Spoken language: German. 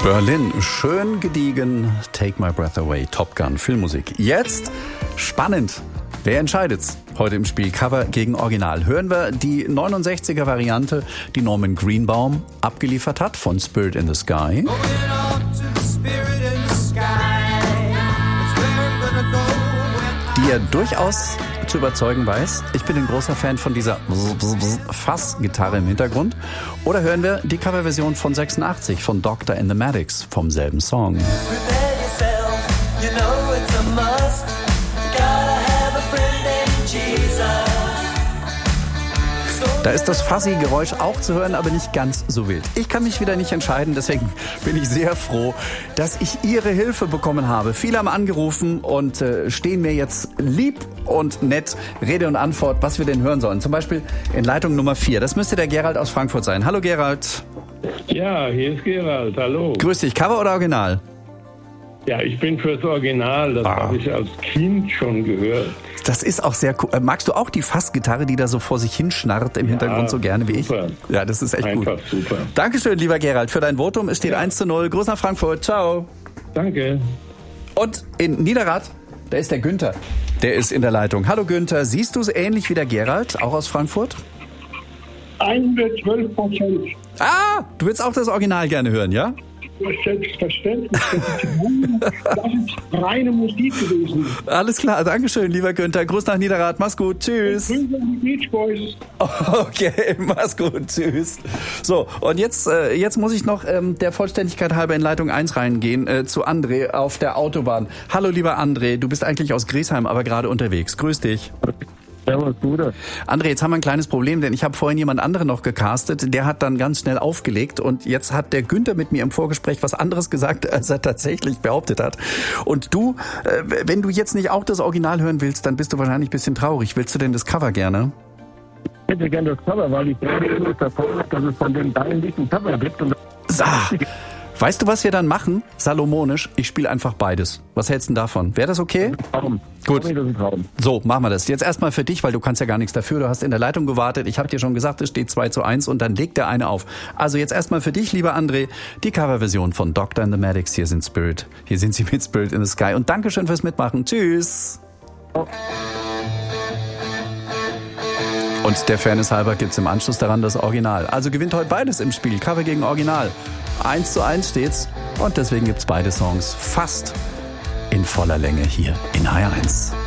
Berlin, schön gediegen, Take My Breath Away, Top Gun, Filmmusik. Jetzt spannend. Wer entscheidet's? Heute im Spiel Cover gegen Original. Hören wir die 69er-Variante, die Norman Greenbaum abgeliefert hat von Spirit in the Sky. Die er durchaus zu überzeugen weiß. Ich bin ein großer Fan von dieser Fassgitarre im Hintergrund. Oder hören wir die Coverversion von 86 von Dr. and the Maddox vom selben Song. Da ist das Fuzzy-Geräusch auch zu hören, aber nicht ganz so wild. Ich kann mich wieder nicht entscheiden, deswegen bin ich sehr froh, dass ich Ihre Hilfe bekommen habe. Viele haben angerufen und stehen mir jetzt lieb und nett Rede und Antwort, was wir denn hören sollen. Zum Beispiel in Leitung Nummer 4. Das müsste der Gerald aus Frankfurt sein. Hallo Gerald. Ja, hier ist Gerald. Hallo. Grüß dich. Cover oder Original? Ja, ich bin fürs Original. Das habe ich als Kind schon gehört. Das ist auch sehr cool. Magst du auch die Fassgitarre, die da so vor sich hinschnarrt im Hintergrund so gerne wie super. Ich? Ja, das ist echt einfach gut. Super. Dankeschön, lieber Gerald, für dein Votum. Es steht 1:0. Gruß nach Frankfurt. Ciao. Danke. Und in Niederrad, da ist der Günther. Der ist in der Leitung. Hallo Günther, siehst du es ähnlich wie der Gerald, auch aus Frankfurt? 112%. Ah, du willst auch das Original gerne hören, ja? Selbstverständlich. Das ist reine Musik gewesen. Alles klar, Dankeschön, lieber Günther. Gruß nach Niederrad, mach's gut, tschüss. Grüße an die Beach Boys. Okay, mach's gut, tschüss. So, und jetzt muss ich noch der Vollständigkeit halber in Leitung 1 reingehen, zu André auf der Autobahn. Hallo, lieber André, du bist eigentlich aus Griesheim, aber gerade unterwegs. Grüß dich. Servus, Bruder. André, jetzt haben wir ein kleines Problem, denn ich habe vorhin jemand anderen noch gecastet, der hat dann ganz schnell aufgelegt und jetzt hat der Günther mit mir im Vorgespräch was anderes gesagt, als er tatsächlich behauptet hat. Und du, wenn du jetzt nicht auch das Original hören willst, dann bist du wahrscheinlich ein bisschen traurig. Willst du denn das Cover gerne? Ich hätte gerne das Cover, weil ich rede davon, dass es von den beiden nicht ein Cover gibt. Und weißt du, was wir dann machen? Salomonisch, ich spiele einfach beides. Was hältst du denn davon? Wäre das okay? Traum. Gut. Das ist ein Traum. So, machen wir das. Jetzt erstmal für dich, weil du kannst ja gar nichts dafür. Du hast in der Leitung gewartet. Ich habe dir schon gesagt, es steht 2:1 und dann legt der eine auf. Also jetzt erstmal für dich, lieber André, die Coverversion von Dr. and the Maddox. Hier sind sie mit Spirit in the Sky. Und Dankeschön fürs Mitmachen. Tschüss. Oh. Und der Fairness halber gibt's im Anschluss daran das Original. Also gewinnt heute beides im Spiel. Cover gegen Original. 1:1 steht's. Und deswegen gibt's beide Songs fast in voller Länge hier in HR1.